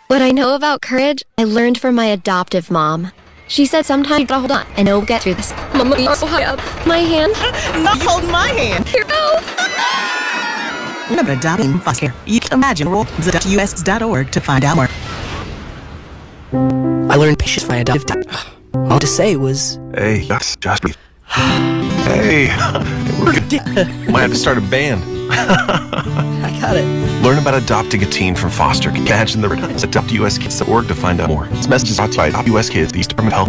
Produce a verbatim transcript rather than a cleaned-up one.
What I know about courage, I learned from my adoptive mom. She said sometimes you gotta hold on, and it'll get through this. Mama, you're so high up. My hand. Not holding my hand. Here, go. Remember adopting foster care. You can imagine. Roll adopt U S dot org to find out more. I learned patience from my adoptive dad. All to say was... Hey, just, just breathe. Hey, we're good. Might have to start a band. I got it. Learn about adopting a teen from foster. Imagine the adopt U S kids dot org to find out more. This message is brought to you by Adopt U S Kids, the Department of Health.